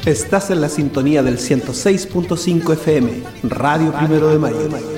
Estás en la sintonía del 106.5 FM, Radio Primero de Mayo.